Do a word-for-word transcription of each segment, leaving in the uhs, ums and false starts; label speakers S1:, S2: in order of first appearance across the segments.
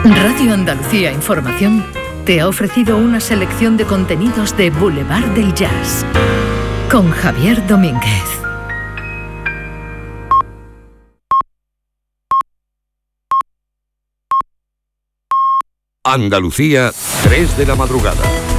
S1: Radio Andalucía Información te ha ofrecido una selección de contenidos de Boulevard del Jazz con Javier Domínguez.
S2: Andalucía, tres de la madrugada.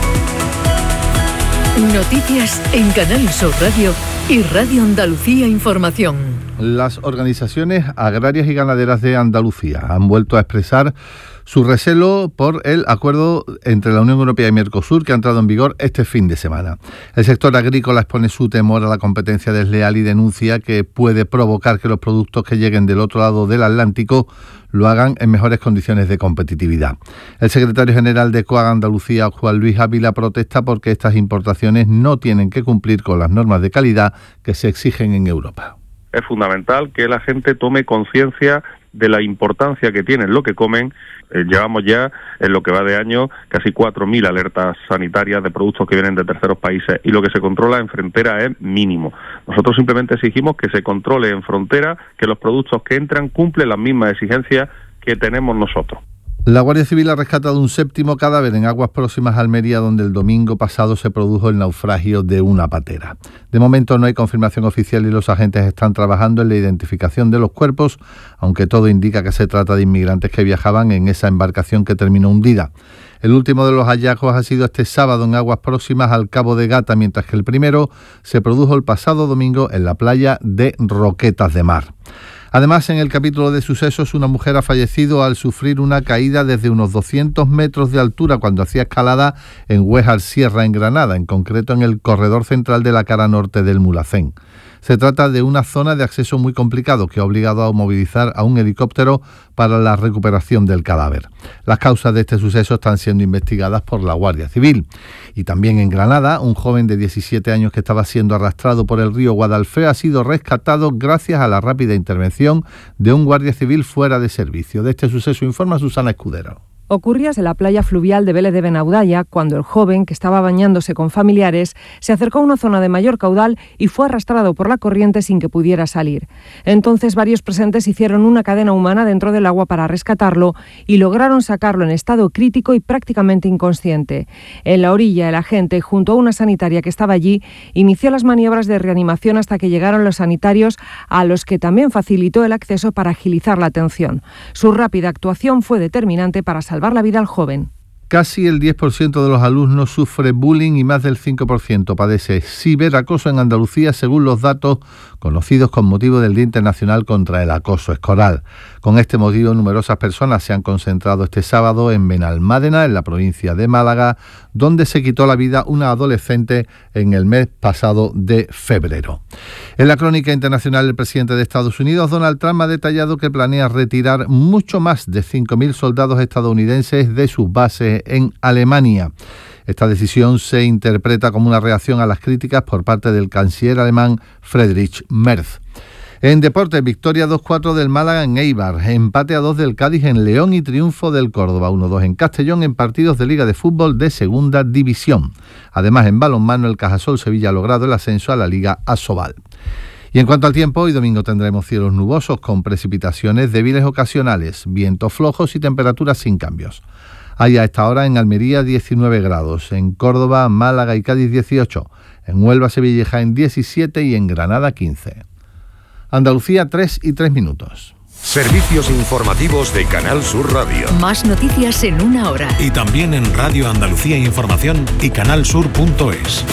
S1: Noticias en Canal Sur Radio y Radio Andalucía Información.
S3: Las organizaciones agrarias y ganaderas de Andalucía han vuelto a expresar su recelo por el acuerdo entre la Unión Europea y Mercosur que ha entrado en vigor este fin de semana. El sector agrícola expone su temor a la competencia desleal y denuncia que puede provocar que los productos que lleguen del otro lado del Atlántico lo hagan en mejores condiciones de competitividad. El secretario general de COAG Andalucía, Juan Luis Ávila, protesta porque estas importaciones no tienen que cumplir con las normas de calidad que se exigen en Europa.
S4: Es fundamental que la gente tome conciencia de la importancia que tienen lo que comen. Eh, llevamos ya, en lo que va de año, casi cuatro mil alertas sanitarias de productos que vienen de terceros países, y lo que se controla en frontera es mínimo. Nosotros simplemente exigimos que se controle en frontera, que los productos que entran cumplen las mismas exigencias que tenemos nosotros.
S3: La Guardia Civil ha rescatado un séptimo cadáver en aguas próximas a Almería, donde el domingo pasado se produjo el naufragio de una patera. De momento no hay confirmación oficial y los agentes están trabajando en la identificación de los cuerpos, aunque todo indica que se trata de inmigrantes que viajaban en esa embarcación que terminó hundida. El último de los hallazgos ha sido este sábado en aguas próximas al Cabo de Gata, mientras que el primero se produjo el pasado domingo en la playa de Roquetas de Mar. Además, en el capítulo de sucesos, una mujer ha fallecido al sufrir una caída desde unos doscientos metros de altura cuando hacía escalada en Huéjar Sierra, en Granada, en concreto en el corredor central de la cara norte del Mulhacén. Se trata de una zona de acceso muy complicado que ha obligado a movilizar a un helicóptero para la recuperación del cadáver. Las causas de este suceso están siendo investigadas por la Guardia Civil. Y también en Granada, un joven de diecisiete años que estaba siendo arrastrado por el río Guadalfeo ha sido rescatado gracias a la rápida intervención de un guardia civil fuera de servicio. De este suceso informa Susana Escudero.
S5: Ocurría en la playa fluvial de Vélez de Benaudalla cuando el joven, que estaba bañándose con familiares, se acercó a una zona de mayor caudal y fue arrastrado por la corriente sin que pudiera salir. Entonces varios presentes hicieron una cadena humana dentro del agua para rescatarlo y lograron sacarlo en estado crítico y prácticamente inconsciente. En la orilla, el agente, junto a una sanitaria que estaba allí, inició las maniobras de reanimación hasta que llegaron los sanitarios, a los que también facilitó el acceso para agilizar la atención. Su rápida actuación fue determinante para salvar la vida al joven.
S3: Casi el diez por ciento de los alumnos sufre bullying y más del cinco por ciento padece ciberacoso en Andalucía, según los datos conocidos con motivo del Día Internacional contra el Acoso Escolar. Con este motivo, numerosas personas se han concentrado este sábado en Benalmádena, en la provincia de Málaga, donde se quitó la vida una adolescente en el mes pasado de febrero. En la crónica internacional, el presidente de Estados Unidos, Donald Trump, ha detallado que planea retirar mucho más de cinco mil soldados estadounidenses de sus bases en Alemania. Esta decisión se interpreta como una reacción a las críticas por parte del canciller alemán Friedrich Merz. En deportes, victoria dos cuatro del Málaga en Eibar, empate a dos del Cádiz en León y triunfo del Córdoba uno dos en Castellón en partidos de Liga de Fútbol de Segunda División. Además, en balonmano, el Cajasol Sevilla ha logrado el ascenso a la Liga Asobal. Y en cuanto al tiempo, hoy domingo tendremos cielos nubosos con precipitaciones débiles ocasionales, vientos flojos y temperaturas sin cambios. Hay a esta hora en Almería diecinueve grados, en Córdoba, Málaga y Cádiz dieciocho, en Huelva, Sevilla y Jaén diecisiete y en Granada quince. Andalucía tres y tres minutos.
S2: Servicios informativos de Canal Sur Radio.
S1: Más noticias en una hora.
S6: Y también en Radio Andalucía Información y canalsur punto es.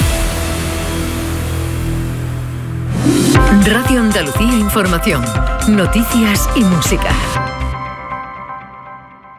S1: Radio Andalucía Información. Noticias y música.